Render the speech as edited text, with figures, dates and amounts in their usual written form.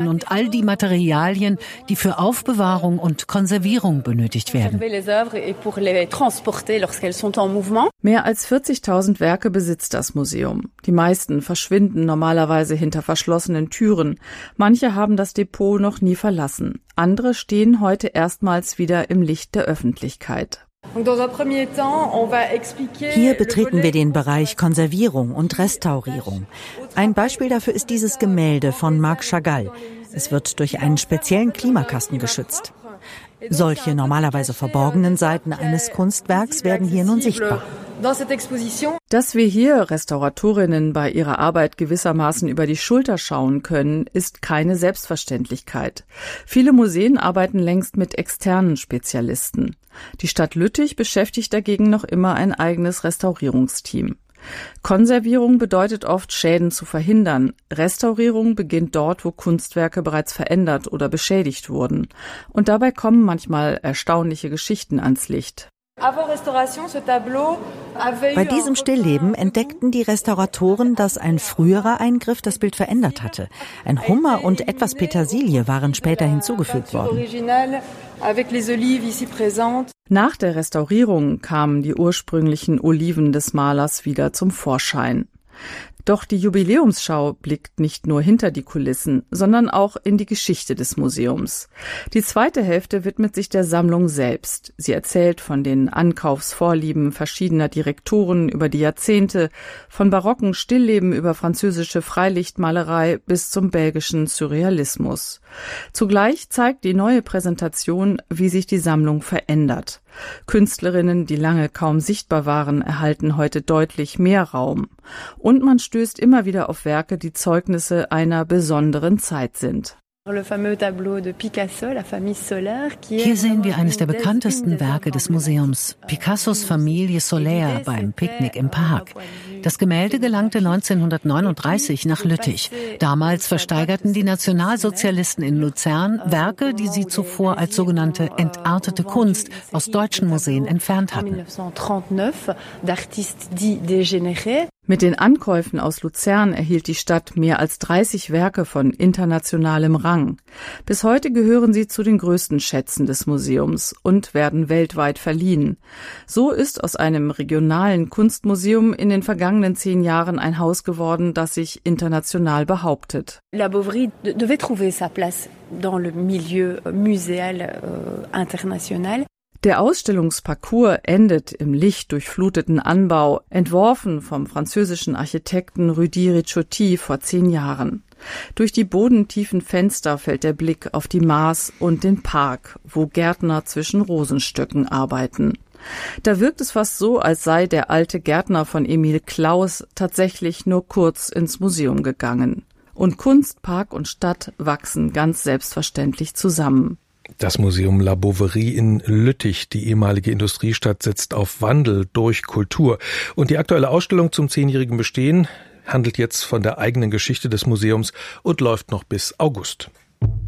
und all die Materialien, die für Aufbewahrung und Konservierung benötigt werden. Mehr als 40.000 Werke besitzt das Museum. Die meisten verschwinden normalerweise hinter verschlossenen Türen. Manche haben das Depot noch nie verlassen. Andere stehen heute erstmals wieder im Licht der Öffentlichkeit. Hier betreten wir den Bereich Konservierung und Restaurierung. Ein Beispiel dafür ist dieses Gemälde von Marc Chagall. Es wird durch einen speziellen Klimakasten geschützt. Solche normalerweise verborgenen Seiten eines Kunstwerks werden hier nun sichtbar. Dass wir hier Restauratorinnen bei ihrer Arbeit gewissermaßen über die Schulter schauen können, ist keine Selbstverständlichkeit. Viele Museen arbeiten längst mit externen Spezialisten. Die Stadt Lüttich beschäftigt dagegen noch immer ein eigenes Restaurierungsteam. Konservierung bedeutet oft, Schäden zu verhindern. Restaurierung beginnt dort, wo Kunstwerke bereits verändert oder beschädigt wurden. Und dabei kommen manchmal erstaunliche Geschichten ans Licht. Bei diesem Stillleben entdeckten die Restauratoren, dass ein früherer Eingriff das Bild verändert hatte. Ein Hummer und etwas Petersilie waren später hinzugefügt worden. Nach der Restaurierung kamen die ursprünglichen Oliven des Malers wieder zum Vorschein. Doch die Jubiläumsschau blickt nicht nur hinter die Kulissen, sondern auch in die Geschichte des Museums. Die zweite Hälfte widmet sich der Sammlung selbst. Sie erzählt von den Ankaufsvorlieben verschiedener Direktoren über die Jahrzehnte, von barocken Stillleben über französische Freilichtmalerei bis zum belgischen Surrealismus. Zugleich zeigt die neue Präsentation, wie sich die Sammlung verändert. Künstlerinnen, die lange kaum sichtbar waren, erhalten heute deutlich mehr Raum. Und man stößt immer wieder auf Werke, die Zeugnisse einer besonderen Zeit sind. Hier sehen wir eines der bekanntesten Werke des Museums, Picassos Familie Soler beim Picknick im Park. Das Gemälde gelangte 1939 nach Lüttich. Damals versteigerten die Nationalsozialisten in Luzern Werke, die sie zuvor als sogenannte entartete Kunst aus deutschen Museen entfernt hatten. Mit den Ankäufen aus Luzern erhielt die Stadt mehr als 30 Werke von internationalem Rang. Bis heute gehören sie zu den größten Schätzen des Museums und werden weltweit verliehen. So ist aus einem regionalen Kunstmuseum in den vergangenen 10 Jahren ein Haus geworden, das sich international behauptet. La Bovary devait trouver sa place dans le milieu muséal international. Der Ausstellungsparcours endet im lichtdurchfluteten Anbau, entworfen vom französischen Architekten Rudi Ricciotti vor 10 Jahren. Durch die bodentiefen Fenster fällt der Blick auf die Maas und den Park, wo Gärtner zwischen Rosenstöcken arbeiten. Da wirkt es fast so, als sei der alte Gärtner von Emil Klaus tatsächlich nur kurz ins Museum gegangen. Und Kunst, Park und Stadt wachsen ganz selbstverständlich zusammen. Das Museum La Bouverie in Lüttich, die ehemalige Industriestadt, setzt auf Wandel durch Kultur. Und die aktuelle Ausstellung zum 10-jährigen Bestehen handelt jetzt von der eigenen Geschichte des Museums und läuft noch bis August.